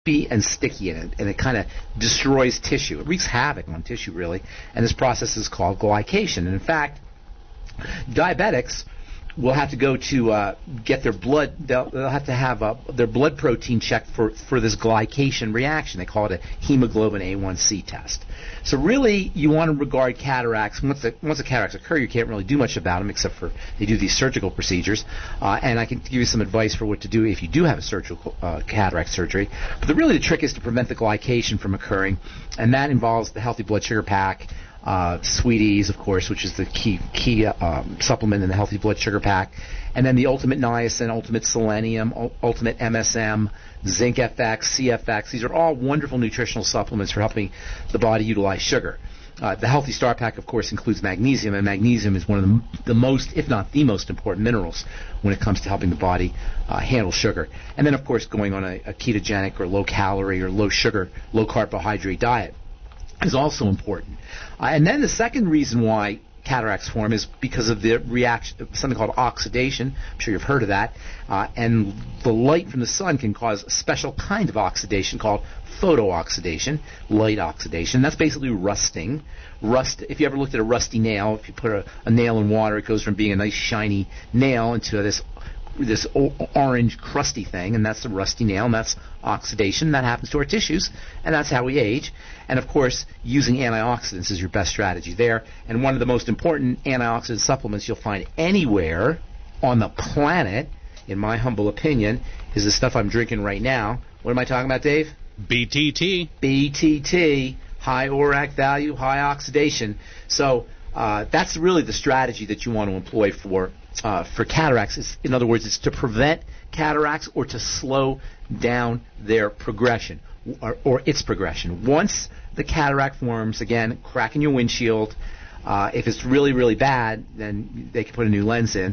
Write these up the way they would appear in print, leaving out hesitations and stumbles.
soupy and sticky in it, and it kind of destroys tissue. It wreaks havoc on tissue, really, and this process is called glycation. And in fact, diabetics will have to go to get their blood. They'll have to have their blood protein checked for this glycation reaction. They call it a hemoglobin A1C test. So really, you want to regard cataracts. Once the cataracts occur, you can't really do much about them except for they do these surgical procedures. And I can give you some advice for what to do if you do have a surgical cataract surgery. But really, the trick is to prevent the glycation from occurring, and that involves the healthy blood sugar pack. Sweeties, of course, which is the key supplement in the healthy blood sugar pack, and then the Ultimate Niacin, Ultimate Selenium, Ultimate MSM, Zinc FX, CFX. These are all wonderful nutritional supplements for helping the body utilize sugar. The Healthy Star Pack, of course, includes magnesium, and magnesium is one of the most, if not the most important minerals when it comes to helping the body handle sugar. And then, of course, going on a ketogenic or low-calorie or low-sugar, low-carbohydrate diet is also important. And then the second reason why cataracts form is because of the reaction, something called oxidation. I'm sure you've heard of that. And the light from the sun can cause a special kind of oxidation called photooxidation, light oxidation. That's basically rusting. If you ever looked at a rusty nail, if you put a nail in water, it goes from being a nice shiny nail into this orange crusty thing, and that's the rusty nail, and that's oxidation. That happens to our tissues, and that's how we age. And of course, using antioxidants is your best strategy there. And one of the most important antioxidant supplements you'll find anywhere on the planet, in my humble opinion, is the stuff I'm drinking right now. What am I talking about, Dave? BTT. BTT, high ORAC value, high oxidation. So that's really the strategy that you want to employ for cataracts. In other words, it's to prevent cataracts or to slow down their progression or its progression. Once the cataract forms, again, crack in your windshield. If it's really, really bad, then they can put a new lens in.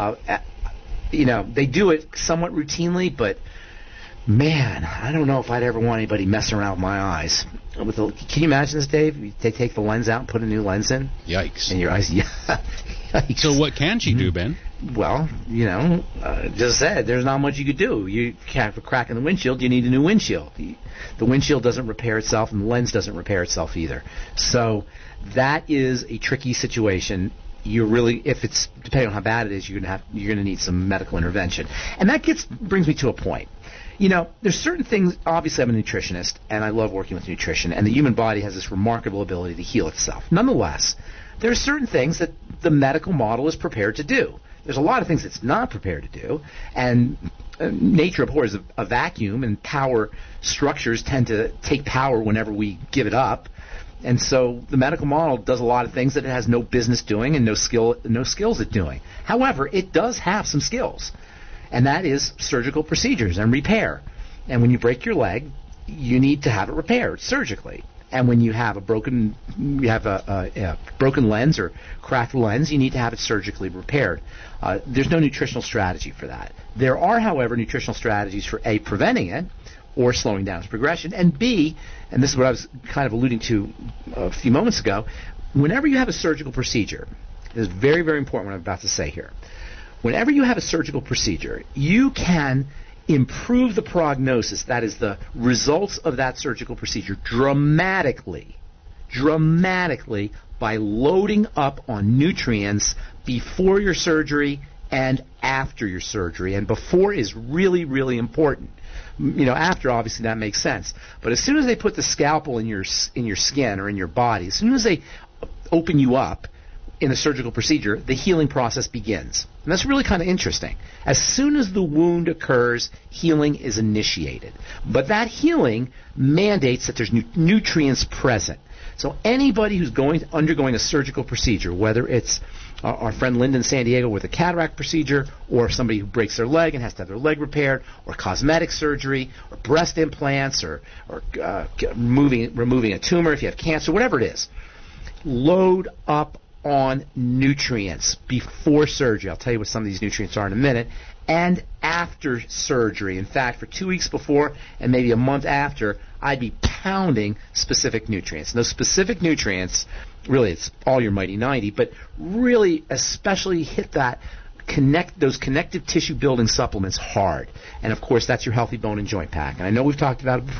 They do it somewhat routinely, but man, I don't know if I'd ever want anybody messing around with my eyes. Can you imagine this, Dave? They take the lens out and put a new lens in? Yikes. And your eyes, yeah. Yikes. So what can she do, Ben? Well, just said, there's not much you could do. You have a crack in the windshield, you need a new windshield. The windshield doesn't repair itself, and the lens doesn't repair itself either. So that is a tricky situation. If it's depending on how bad it is, you're going to need some medical intervention. And that brings me to a point. There's certain things. Obviously, I'm a nutritionist, and I love working with nutrition. And the human body has this remarkable ability to heal itself. Nonetheless, there are certain things that the medical model is prepared to do. There's a lot of things it's not prepared to do, and nature abhors a vacuum, and power structures tend to take power whenever we give it up. And so the medical model does a lot of things that it has no business doing and no skills at doing. However, it does have some skills, and that is surgical procedures and repair. And when you break your leg, you need to have it repaired surgically. And when you have a broken lens or cracked lens, you need to have it surgically repaired. There's no nutritional strategy for that. There are, however, nutritional strategies for A, preventing it or slowing down its progression, and B, and this is what I was kind of alluding to a few moments ago, whenever you have a surgical procedure, this is very, very important what I'm about to say here. Whenever you have a surgical procedure, you can improve the prognosis, that is the results of that surgical procedure, dramatically by loading up on nutrients before your surgery and after your surgery. And before is really, really important. After, obviously, that makes sense. But as soon as they put the scalpel in your skin or in your body, as soon as they open you up in a surgical procedure, the healing process begins. And that's really kind of interesting. As soon as the wound occurs, healing is initiated. But that healing mandates that there's nutrients present. So anybody who's undergoing a surgical procedure, whether it's our friend Linda in San Diego with a cataract procedure, or somebody who breaks their leg and has to have their leg repaired, or cosmetic surgery, or breast implants, or removing a tumor if you have cancer, whatever it is, load up on nutrients before surgery. I'll tell you what some of these nutrients are in a minute. And after surgery. In fact, for 2 weeks before and maybe a month after, I'd be pounding specific nutrients. And those specific nutrients, really it's all your mighty 90, but really especially hit those connective tissue building supplements hard. And of course, that's your Healthy Bone and Joint Pack. And I know we've talked about it before.